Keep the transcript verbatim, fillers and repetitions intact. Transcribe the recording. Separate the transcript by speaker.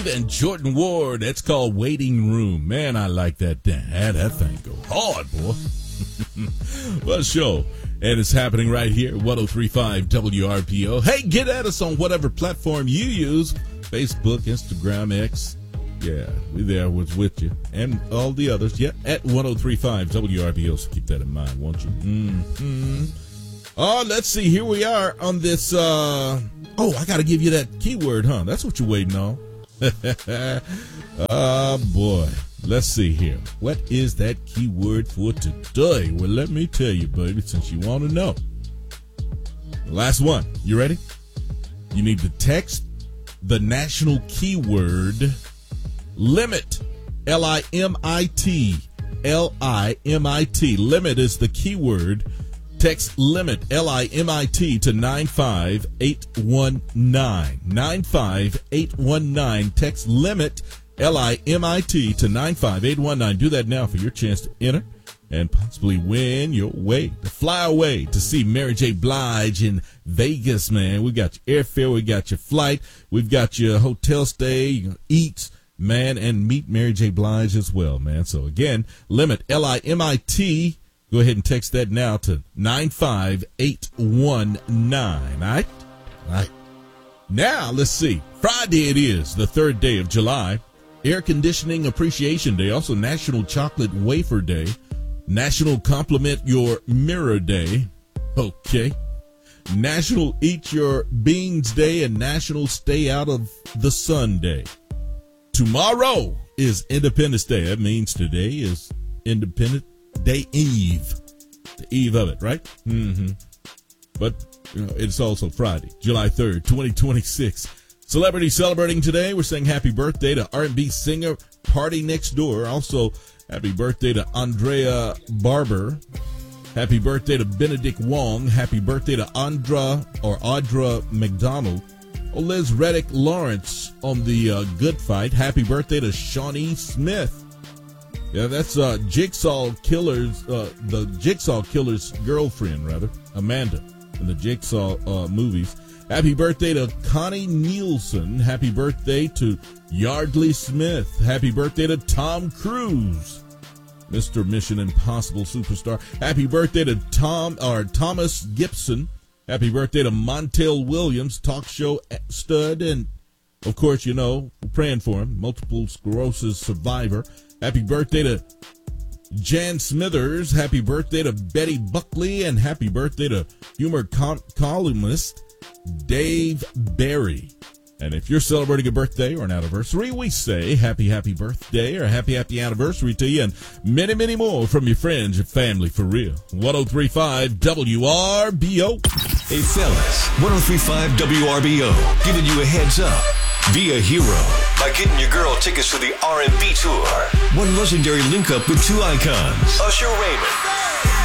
Speaker 1: Smooth and Jordan Ward. That's called Waiting Room. Man, I like that. Damn, that thing go hard, boy. Well, show. And it's happening right here, one oh three point five W R B O. Hey, get at us on whatever platform you use. Facebook, Instagram, X. Yeah, we there was with you. And all the others. Yeah, at one oh three point five W R B O. So keep that in mind, won't you? Mm-hmm. Oh, let's see. Here we are on this. Uh, oh, I got to give you that keyword, huh? That's what you're waiting on. Oh, boy. Let's see here. What is that keyword for today? Well, let me tell you, baby, since you want to know. Last one. You ready? You need to text the national keyword limit. L I M I T. L I M I T. Limit is the keyword. Text limit, L I M I T, to nine five eight one nine. nine five eight one nine. Text limit, L I M I T, to nine five eight one nine. Do that now for your chance to enter and possibly win your way to fly away to see Mary J. Blige in Vegas, man. We got your airfare, we got your flight, we've got your hotel stay, you can eat, man, and meet Mary J. Blige as well, man. So again, limit, L I M I T. Go ahead and text that now to nine five eight one nine. All right? All right. Now, let's see. Friday it is, the third day of July. Air Conditioning Appreciation Day. Also National Chocolate Wafer Day. National Compliment Your Mirror Day. Okay. National Eat Your Beans Day and National Stay Out of the Sun Day. Tomorrow is Independence Day. That means today is Independence Day Eve, the eve of it, right? Mm-hmm. But you know, it's also Friday, July third, twenty twenty-six. Celebrity celebrating today. We're saying happy birthday to R and B singer Party Next Door. Also, happy birthday to Andrea Barber. Happy birthday to Benedict Wong. Happy birthday to Andra or Audra McDonald. Oh, Liz Reddick Lawrence on the uh, Good Fight. Happy birthday to Shawnee Smith. Yeah, that's uh, Jigsaw Killer's, uh, the Jigsaw Killer's girlfriend, rather, Amanda, in the Jigsaw uh, movies. Happy birthday to Connie Nielsen. Happy birthday to Yardley Smith. Happy birthday to Tom Cruise, Mister Mission Impossible superstar. Happy birthday to Tom or Thomas Gibson. Happy birthday to Montel Williams, talk show stud, and of course, you know, we're praying for him, multiple sclerosis survivor. Happy birthday to Jan Smithers. Happy birthday to Betty Buckley. And happy birthday to humor com- columnist Dave Barry. And if you're celebrating a birthday or an anniversary, we say happy, happy birthday or happy, happy anniversary to you. And many, many more from your friends and family for real. one oh three point five W R B O.
Speaker 2: Hey, fellas, one oh three point five W R B O, giving you a heads up. Be a hero by getting your girl tickets to the R and B tour. One legendary link-up with two icons, Usher Raymond